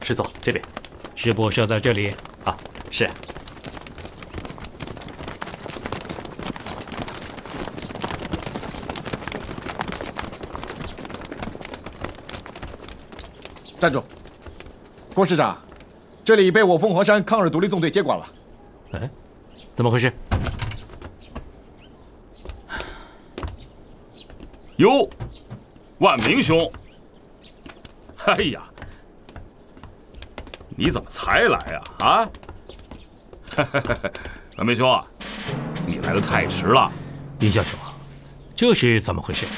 师座这边。 直播设在这里啊，是。 站住！副师长，这里被我凤凰山抗日独立纵队接管了。 哎，怎么回事？ 哟，万明兄！哎呀，你怎么才来呀？啊？万明兄啊，你来的太迟了。 殷教授，这是怎么回事？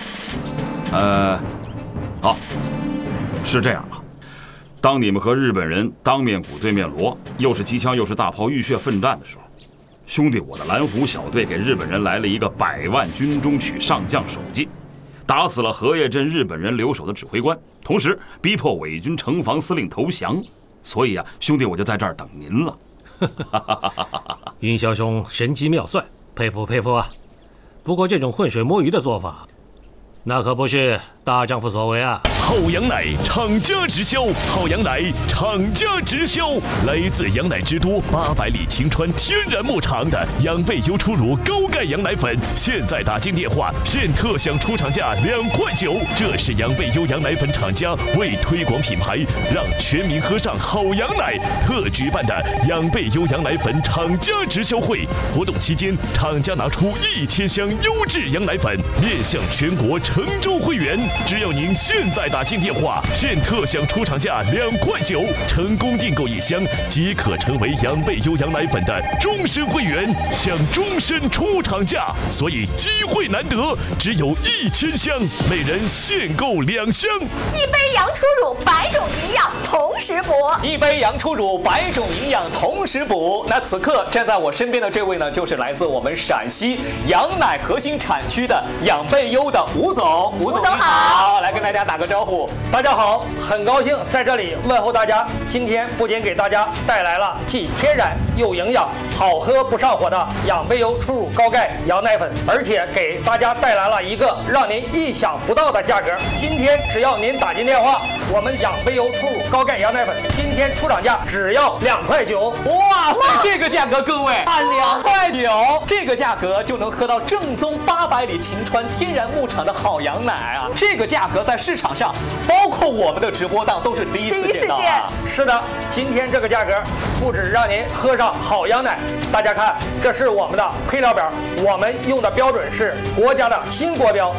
好，是这样啊。当你们和日本人当面鼓对面锣，又是机枪又是大炮，浴血奋战的时候，兄弟我的蓝湖小队给日本人来了一个100万军中取上将首级，打死了荷叶镇日本人留守的指挥官，同时逼迫伪军城防司令投降。所以啊，兄弟我就在这儿等您了。 殷小兄神机妙算，佩服佩服啊！不过这种浑水摸鱼的做法，那可不是大丈夫所为啊！ 好羊奶厂家直销，好羊奶厂家直销，来自羊奶之都800里晴川天然牧场的养倍优初乳高钙羊奶粉，现在打进电话现特享出厂价2块9。这是养倍优羊奶粉厂家为推广品牌，让全民喝上好羊奶特举办的养倍优羊奶粉厂家直销会。活动期间，厂家拿出1000箱优质羊奶粉，面向全国成州会员。只要您现在打进电话，现特享出厂价2块9，成功订购1箱即可成为养倍优羊奶粉的终身会员，享终身出厂价。所以机会难得，只有1000箱，每人限购2箱。 一杯羊初乳，100种营养同时补。 一杯羊初乳，100种营养同时补。那此刻站在我身边的这位呢，就是来自我们陕西羊奶核心产区的养倍优的吴总。吴总好，来跟大家打个招呼。 大家好，很高兴在这里问候大家。今天不仅给大家带来了既天然又营养、好喝不上火的养倍优初乳高钙羊奶粉，而且给大家带来了一个让您意想不到的价格。今天只要您打进电话，我们养倍优初乳高钙羊奶粉今天出厂价只要2块9。 哇塞，这个价格各位按2块9，这个价格就能喝到正宗800里晴川天然牧场的好羊奶啊！这个价格在市场上，包括我们的直播档都是第一次见到啊！ 是的，今天这个价格不止让您喝上好羊奶，大家看，这是我们的配料表，我们用的标准是国家的新国标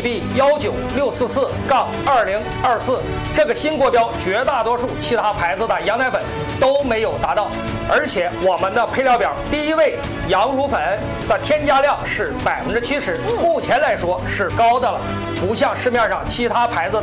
GB19644-2024，这个新国标绝大多数其他牌子的羊奶粉都没有达到，而且我们的配料表第一位羊乳粉的添加量是70%，目前来说是高的了，不像市面上其他牌子的